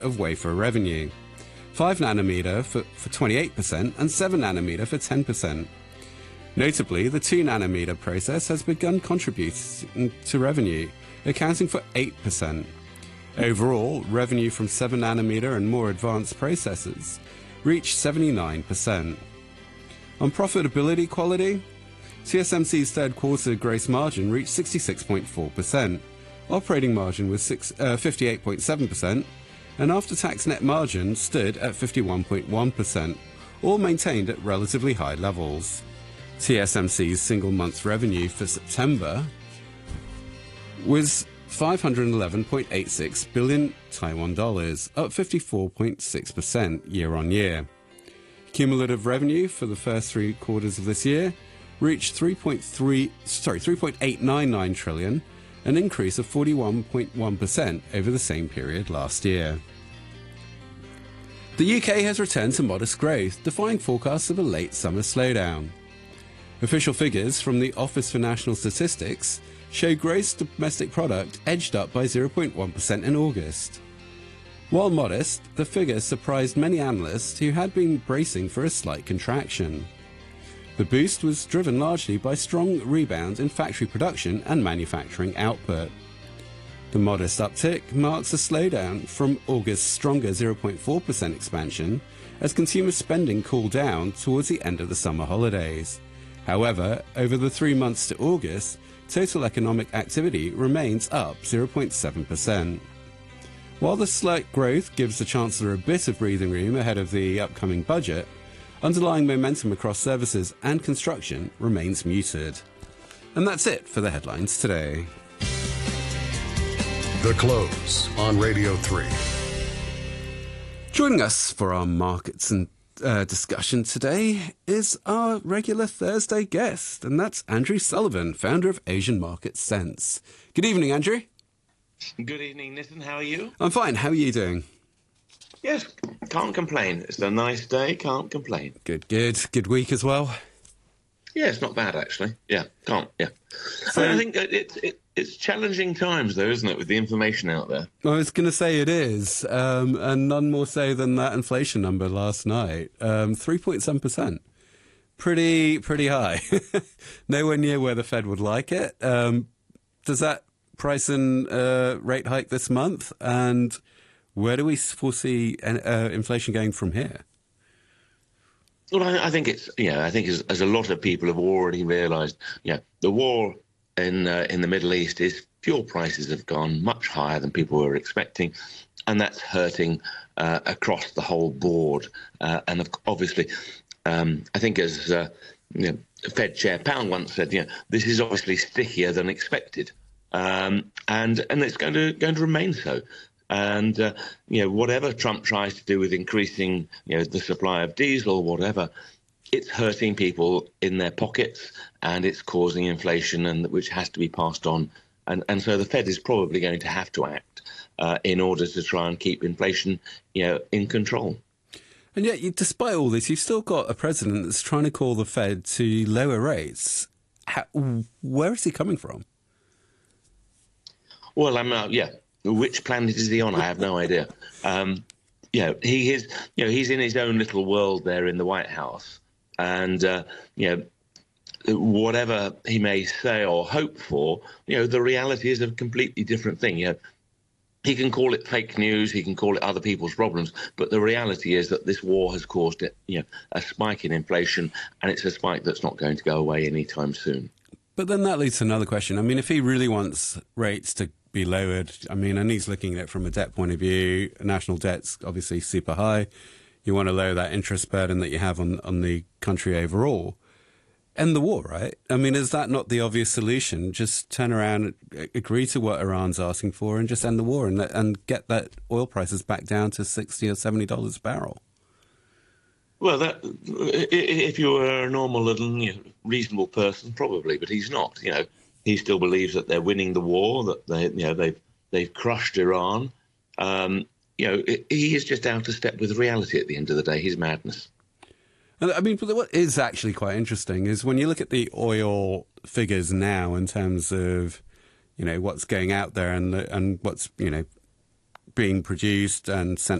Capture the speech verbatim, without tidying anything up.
of wafer revenue, five nanometer for, for twenty-eight percent and seven nanometer for ten percent. Notably, the two nanometer process has begun contributing to revenue, accounting for eight percent. Overall, revenue from seven nanometer and more advanced processes reached seventy-nine percent. On profitability quality, T S M C's third quarter gross margin reached sixty-six point four percent, operating margin was fifty-eight point seven percent, and after-tax net margin stood at fifty-one point one percent, all maintained at relatively high levels. T S M C's single-month revenue for September was five hundred eleven point eight six billion Taiwan dollars, up fifty-four point six percent year-on-year. Cumulative revenue for the first three quarters of this year reached three point three, sorry, three point eight nine nine trillion, an increase of forty-one point one percent over the same period last year. The U K has returned to modest growth, defying forecasts of a late summer slowdown. Official figures from the Office for National Statistics show gross domestic product edged up by zero point one percent in August. While modest, the figure surprised many analysts who had been bracing for a slight contraction. The boost was driven largely by strong rebound in factory production and manufacturing output. The modest uptick marks a slowdown from August's stronger zero point four percent expansion as consumer spending cooled down towards the end of the summer holidays. However, over the three months to August, total economic activity remains up zero point seven percent. While the slight growth gives the Chancellor a bit of breathing room ahead of the upcoming budget, underlying momentum across services and construction remains muted. And that's it for the headlines today. The Close on Radio three. Joining us for our markets and uh, discussion today is our regular Thursday guest, and that's Andrew Sullivan, founder of Asian Market Sense. Good evening, Andrew. Good evening, Nitin. How are you? I'm fine. How are you doing? Yes, can't complain. It's a nice day, can't complain. Good, good. Good week as well? Yeah, it's not bad, actually. Yeah, can't, yeah. So, I think it's it, it's challenging times, though, isn't it, with the information out there? I was going to say it is, um, and none more so than that inflation number last night, um, three point seven percent. Pretty, pretty high. Nowhere near where the Fed would like it. Um, does that price in uh, rate hike this month? And where do we foresee uh, inflation going from here? Well, I, I think it's, yeah, I think as, as a lot of people have already realised, yeah, the war in uh, in the Middle East is fuel prices have gone much higher than people were expecting, and that's hurting uh, across the whole board. Uh, and obviously, um, I think as uh, you know, Fed Chair Powell once said, yeah, this is obviously stickier than expected, um, and and it's going to going to remain so. And, uh, you know, whatever Trump tries to do with increasing, you know, the supply of diesel or whatever, it's hurting people in their pockets and it's causing inflation, and which has to be passed on. And, and so the Fed is probably going to have to act uh, in order to try and keep inflation, you know, in control. And yet, you, despite all this, you've still got a president that's trying to call the Fed to lower rates. How, where is he coming from? Well, I'm, uh, yeah. Which planet is he on? I have no idea. Um, you know, he is. You know, he's in his own little world there in the White House, and uh, you know, whatever he may say or hope for, you know, the reality is a completely different thing. You know, he can call it fake news, he can call it other people's problems, but the reality is that this war has caused, you know, a spike in inflation, and it's a spike that's not going to go away anytime soon. But then that leads to another question. I mean, if he really wants rates to be lowered, I mean, and he's looking at it from a debt point of view, national debt's obviously super high. You want to lower that interest burden that you have on, on the country overall. End the war, right? I mean, is that not the obvious solution? Just turn around, agree to what Iran's asking for, and just end the war and and get that oil prices back down to sixty or seventy dollars a barrel. Well, that, if you were a normal little, you know, reasonable person, probably, but he's not. You know, he still believes that they're winning the war, that they, you know, they've they've crushed Iran. Um, you know, he is just out of step with reality at the end of the day. His madness. I mean, but what is actually quite interesting is when you look at the oil figures now in terms of, you know, what's going out there and and what's, you know, being produced and sent